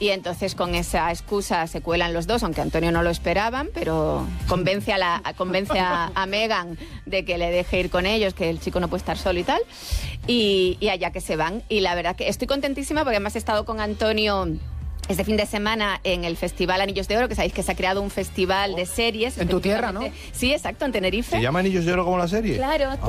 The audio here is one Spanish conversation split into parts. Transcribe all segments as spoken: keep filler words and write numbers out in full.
Y entonces con esa excusa se cuelan los dos, aunque Antonio no lo esperaban, pero convence a, la, convence a, a Megan de que le deje ir con ellos, que el chico no puede estar solo y tal. Y, y allá que se van. Y la verdad que estoy contentísima porque además he estado con Antonio este fin de semana en el Festival Anillos de Oro, que sabéis que se ha creado un festival de series. En tu tierra, ¿no? Sí, exacto, en Tenerife. ¿Se llama Anillos de Oro como la serie? Claro. Ah.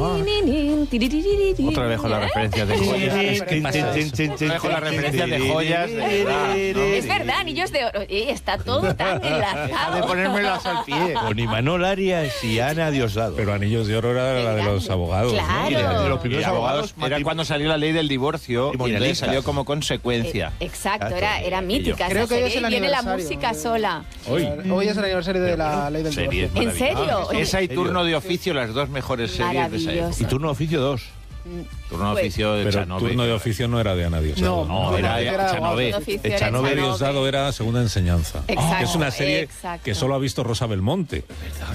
Otra vez con las referencias de joyas. Otra vez con las referencias de joyas. De verdad, ¿no? Es verdad, Anillos de Oro. Y está todo tan enlazado. Deja de ponérmelas al pie. Con Imanol Arias y Ana Diosdado. Pero Anillos de Oro era la de los abogados, claro. ¿no? Y de los Y primeros abogados, abogados era cuando salió la ley del divorcio y entonces salió como consecuencia. Eh, exacto, era, era mítica. Creo que hoy es el viene la aniversario. música sola. Hoy. Hoy es el aniversario de la ley del Series divorcio. ¿En serio? Esa y Turno de Oficio, las dos mejores series de esa época. Y Turno de Oficio dos. Turno de Pues- Oficio de Pero Echanove. Turno de Oficio no era de Ana Diosdado. No, No, era era Echanove. Oficio era Echanove Ana Echanove. Diosdado era Segunda Enseñanza. Exacto, Que es una serie exacto. que solo ha visto Rosa Belmonte.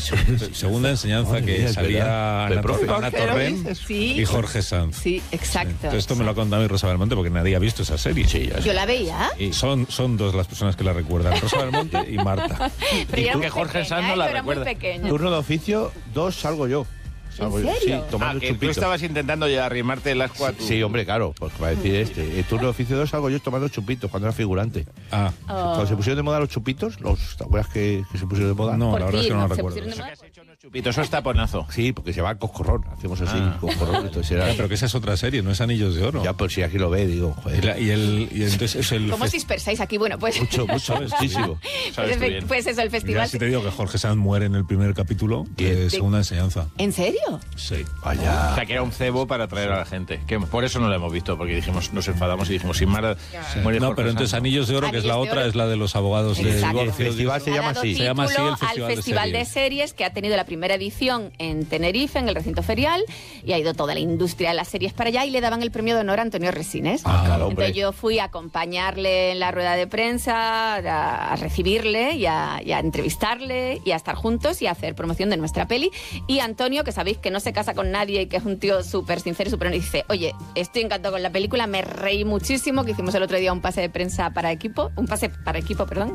Segunda Enseñanza, Madre que mía, es salía verdad. Ana, De profe. Tor- Ana ¿Qué lo Torrent dices? Sí. y Jorge Sanz. Sí, exacto. Entonces, esto me lo ha contado a mí Rosa Belmonte porque nadie ha visto esa serie. Sí, ya Yo la veía. Y son, son dos las personas que la recuerdan, Rosa Belmonte y Marta. Pero yo era tú muy que Jorge pequeña, Sanz no ¿eh? la Yo era muy recuerda. pequeña. Turno de Oficio dos salgo yo. Salgo yo. serio? Sí, tomando Ah, que tú chupitos. estabas intentando ya arrimarte el asco a tu... Sí, hombre, claro, pues va a decir este. El Turno de Oficio dos salgo yo tomando chupitos cuando era figurante. Ah, Cuando se pusieron de moda los chupitos, los, ¿te acuerdas que, que se pusieron de moda? no, Por la verdad es que fin, no lo se recuerdo. pusieron de moda. Chupito, eso es taponazo. Sí, porque se va al coscorrón. Hacemos así, Ah. coscorrón. Entonces era... Ya, pero que esa es otra serie, no es Anillos de Oro. Ya, pues si aquí lo ve, digo, Y, joder. la- y el, y entonces es el ¿Cómo os fes- dispersáis aquí? Bueno, pues... Mucho, mucho, muchísimo. Sabes tú pues, bien. pues eso, el Mira, festival... si te digo que Jorge Sanz muere en el primer capítulo de Bien. Segunda Enseñanza. ¿En serio? Sí. Vaya. O sea, que era un cebo para atraer a la gente. Que por eso no lo hemos visto, porque dijimos, nos enfadamos y dijimos, sin más, muere No, Jorge pero entonces Sanz. Anillos de Oro, que es la Anillos de otra, Oro. es la de los abogados de Exacto. El divorcio. festival se Ha llama dado así. Se llama así el título Festival al de Festival de Series. Series, que ha tenido la primera edición en Tenerife, en el recinto ferial, y ha ido toda la industria de las series para allá y le daban el premio de honor a Antonio Resines. Ah, claro, hombre. Entonces yo fui a acompañarle en la rueda de prensa, a, a recibirle y a, y a entrevistarle y a estar juntos y a hacer promoción de nuestra peli. Y Antonio, que sabéis que no se casa con nadie y que es un tío súper sincero y súper honesto, dice, oye, estoy encantado con la película, me reí muchísimo, que hicimos el otro día un pase de prensa para equipo, un pase para equipo, perdón,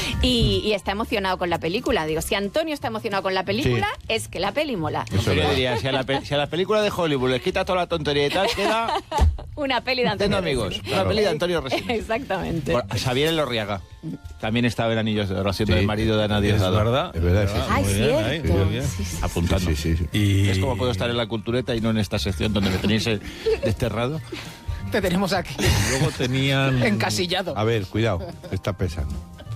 y, y está emocionado con la película. Digo, si Antonio está emocionado con la película, Sí. es que la peli mola. Eso Yo es diría, si a, la pe- si a la película de Hollywood les quita toda la tontería y tal, queda Una peli de Haciendo Antonio amigos. Resines. Una peli de Antonio Resines. Exactamente. Bueno, Xavier Elorriaga también estaba en Anillos de Oro, haciendo Sí. el marido de Ana Es Diosdado. verdad. Es verdad, sí, sí. Ay, Muy bien, ahí, cierto. muy bien. Sí, sí. Apuntando. Sí, sí, sí. Y... Es como puedo estar en la cultureta y no en esta sección donde me tenéis eh, desterrado. Te tenemos aquí, Luego tenían... encasillado. A ver, cuidado, está pesando.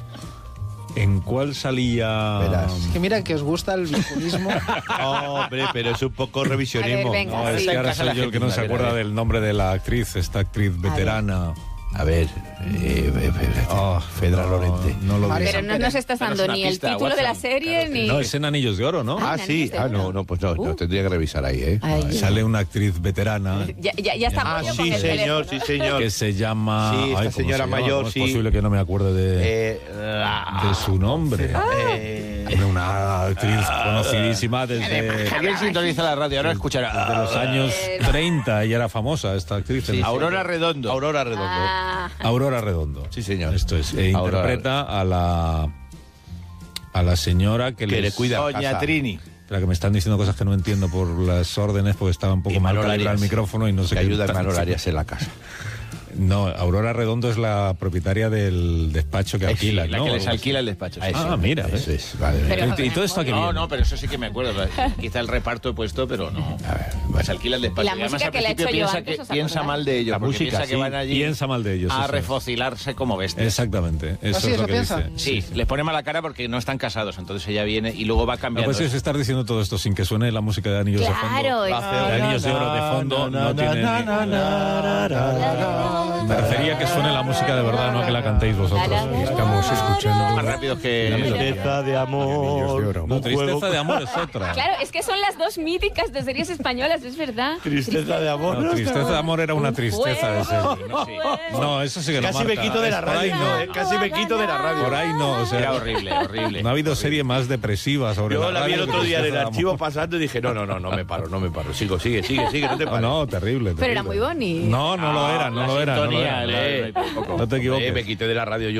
¿En cuál salía...? Verás. Que mira que os gusta el viejunismo. Hombre, pero es un poco revisionismo. A ver, venga. No, es Sí. que ahora Casa soy yo el que no se Argentina, acuerda a ver. del nombre de la actriz, esta actriz veterana. A ver, eh, eh, eh, Ah, Fedra no, Lorente. No lo María vi. Pero no nos estás Danos dando una ni el pista, título de la Watson. serie Claro, ni... No, es en Anillos de Oro, ¿no? Ah, Ah, sí. Anillos de Ah, Oro. no, no, pues no, Uh. no, tendría que revisar ahí, ¿eh? Ay, Sale una actriz veterana Ya, ya, ya está Ah, Pollo sí, con el señor, teléfono. sí, señor. que se llama... Sí, esta Ay, ¿cómo señora se llama? mayor, ¿Cómo es sí. posible que no me acuerde de, Eh, ah, de su nombre? eh, Hombre, una actriz conocidísima desde, ¿Alguien sintoniza la radio? Ahora escuchará. desde los años treinta. Ella era famosa, esta actriz. Sí, Aurora Redondo. Aurora Redondo. Ah, Aurora Redondo. Sí, señor. Esto es. E Aurora. interpreta a la a la señora que, Que les- le cuida Doña casa. Trini. Espera, que me están diciendo cosas que no entiendo por las órdenes porque estaba un poco Y mal Manol calibrado el Arias. micrófono y no sé Que qué. ayuda a tan- Manol Arias en la casa. No, Aurora Redondo es la propietaria del despacho que Eh, sí, alquila, La ¿no? que les alquila el despacho. sí. Ah, mira, Eso ¿ves? es, vale. Pero- ¿Y todo esto a qué No, viene? no, pero eso sí que me acuerdo. Quizá el reparto he puesto, pero no. A ver, Pues alquila el despacho. Y la además, música al que le he principio hecho yo piensa, antes, que, ¿os piensa acordáis? mal de ellos. La porque música, piensa que sí. van allí Piensa mal de ellos, a eso es. refocilarse como bestias. Exactamente. Eso ¿Ah, sí, es eso lo que piensa? dice. Sí, les pone mala cara porque no están casados. Entonces ella viene y luego va No, cambiando. pues es estar diciendo todo esto sin que suene la música de Anillos Claro, de fondo. es- De Anillos de Oro de fondo no tiene... Me refería a que suene la música de verdad, no a que la cantéis vosotros. Estamos escuchando más rápidos que... Tristeza de amor. No, un Tristeza juego- de amor es otra. Claro, es que son las dos míticas de series españolas, es verdad. Tristeza de amor. No, Tristeza de amor era una tristeza de serie. No, No, eso sí que no Casi me marca. quito de la Es por ahí radio. no. eh, Casi me quito de la radio. Por ahí no, o sea, Era horrible, horrible. no ha habido serie más depresiva sobre Yo la la vi el radio otro que día en el Tristeza de archivo amor. pasando y dije, no, no, no, no me paro, no me paro. Sigo, sigue, sigue, sigue, no te No, pares. no, terrible, Pero era terrible. muy bonito. No, no lo era, no La lo era. No, lo sintonía, era. el- No te equivoques. Eh, me quité de la radio yo.